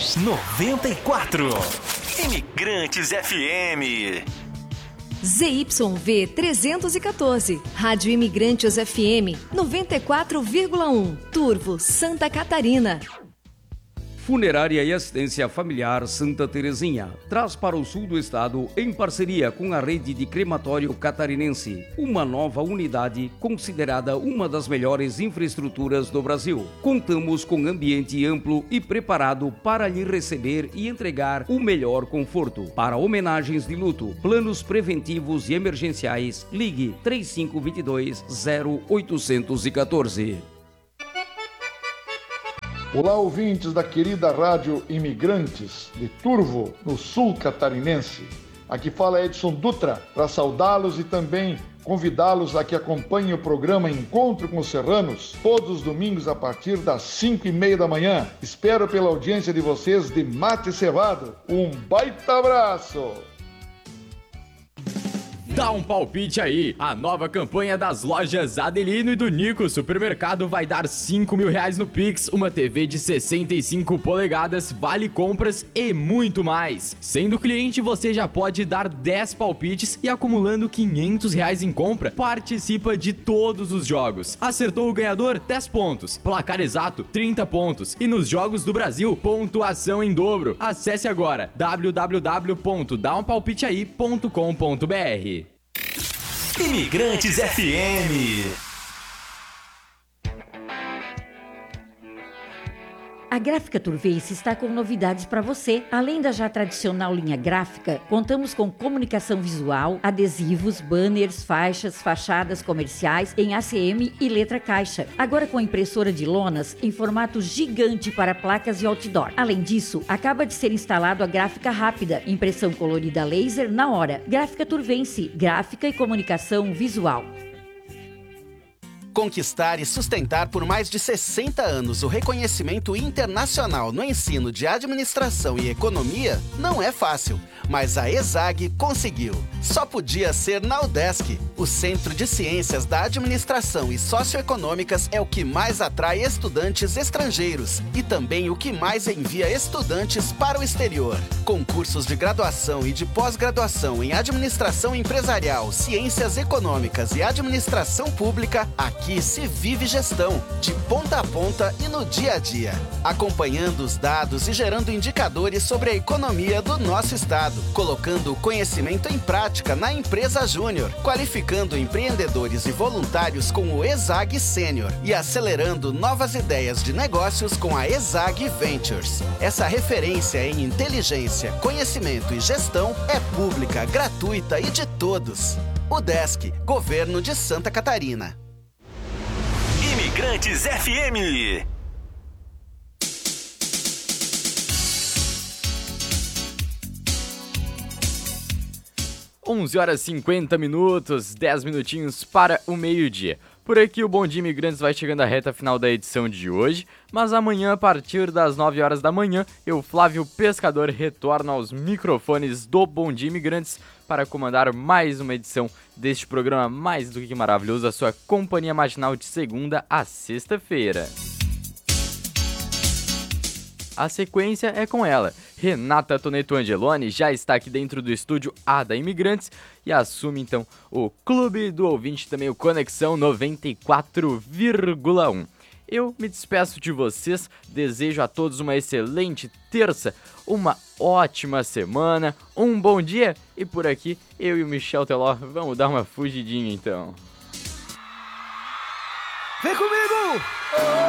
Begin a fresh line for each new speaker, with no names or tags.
94. Imigrantes FM.
ZYV 314, Rádio Imigrantes FM 94,1, Turvo, Santa Catarina.
Funerária e Assistência Familiar Santa Terezinha traz para o sul do estado, em parceria com a rede de crematório catarinense, uma nova unidade considerada uma das melhores infraestruturas do Brasil. Contamos com ambiente amplo e preparado para lhe receber e entregar o melhor conforto. Para homenagens de luto, planos preventivos e emergenciais, ligue 3522-0814.
Olá, ouvintes da querida Rádio Imigrantes de Turvo, no sul catarinense. Aqui fala Edson Dutra para saudá-los e também convidá-los a que acompanhem o programa Encontro com os Serranos, todos os domingos a partir das 5:30 da manhã. Espero pela audiência de vocês de mate cevado. Um baita abraço!
Dá um palpite aí! A nova campanha das lojas Adelino e do Nico Supermercado vai dar R$5.000 no Pix, uma TV de 65 polegadas, vale compras e muito mais. Sendo cliente, você já pode dar 10 palpites e acumulando R$500 em compra, participa de todos os jogos. Acertou o ganhador? 10 pontos. Placar exato? 30 pontos. E nos Jogos do Brasil, pontuação em dobro. Acesse agora www.daumpalpiteaí.com.br.
Imigrantes FM.
A Gráfica Turvense está com novidades para você. Além da já tradicional linha gráfica, contamos com comunicação visual, adesivos, banners, faixas, fachadas comerciais em ACM e letra caixa. Agora com impressora de lonas em formato gigante para placas e outdoor. Além disso, acaba de ser instalado a gráfica rápida, impressão colorida laser na hora. Gráfica Turvense, gráfica e comunicação visual.
Conquistar e sustentar por mais de 60 anos o reconhecimento internacional no ensino de administração e economia não é fácil, mas a ESAG conseguiu. Só podia ser na UDESC. O Centro de Ciências da Administração e Socioeconômicas é o que mais atrai estudantes estrangeiros e também o que mais envia estudantes para o exterior. Com cursos de graduação e de pós-graduação em Administração Empresarial, Ciências Econômicas e Administração Pública, aqui se vive gestão, de ponta a ponta e no dia a dia, acompanhando os dados e gerando indicadores sobre a economia do nosso estado, colocando o conhecimento em prática na empresa Júnior, qualificando empreendedores e voluntários com o ESAG Sênior e acelerando novas ideias de negócios com a ESAG Ventures. Essa referência em inteligência, conhecimento e gestão é pública, gratuita e de todos. UDESC, Governo de Santa Catarina.
Imigrantes FM.
Horas 50 minutos, 10 minutinhos para o meio-dia. Por aqui o Bom Dia Imigrantes vai chegando à reta final da edição de hoje, mas amanhã, a partir das 9 horas da manhã, eu, Flávio Pescador, retorno aos microfones do Bom Dia Imigrantes para comandar mais uma edição deste programa mais do que maravilhoso, a sua companhia matinal de segunda a sexta-feira. A sequência é com ela. Renata Toneto Angeloni já está aqui dentro do estúdio A da Imigrantes e assume então o Clube do Ouvinte, também o Conexão 94,1. Eu me despeço de vocês, desejo a todos uma excelente terça, uma ótima semana, um bom dia e por aqui eu e o Michel Teló vamos dar uma fugidinha então.
Vem comigo!